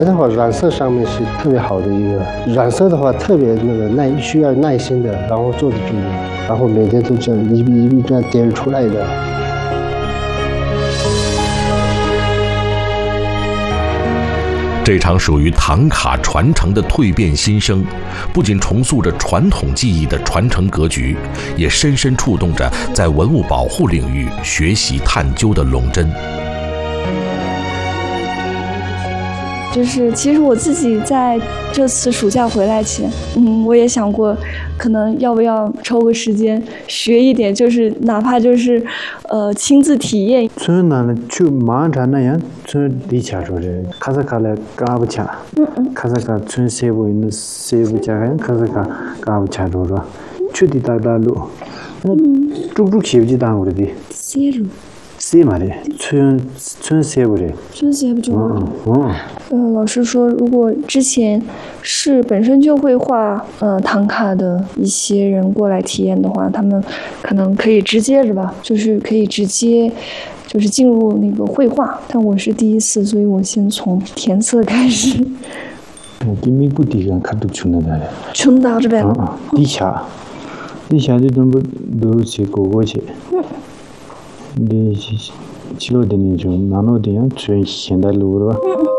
的话，染色上面是特别好的一个染色的话，特别需要耐心的，然后做的注意，然后每天都这样一笔一笔这样点出来的。 这场属于唐卡传承的蜕变新生，不仅重塑着传统技艺的传承格局，也深深触动着在文物保护领域学习探究的龙真。 其实我自己在这次暑假回来前，我也想过，可能要不要抽个时间学一点，哪怕亲自体验。 저는 나는 주 마한자나야 저 리차로를 카사카를 까부차. 카사카 춘 세부 있는 세부자가 카사카 까부차로로 추디다달로. 쭉쭉 키우지도 않고 그러디. 세루. C 말이 춘 세부래. 춘 세부 좀. 老师说，如果之前是本身就会画唐卡的一些人过来体验的话，他们可能可以直接可以直接进入那个绘画。但我是第一次，所以我先从填色开始。 김미부디가 카톡 준다네. 준다这边。 리샤就전부 넣으시 고고지. 근데 지로되는 좀 나눠대요. 저희 현달로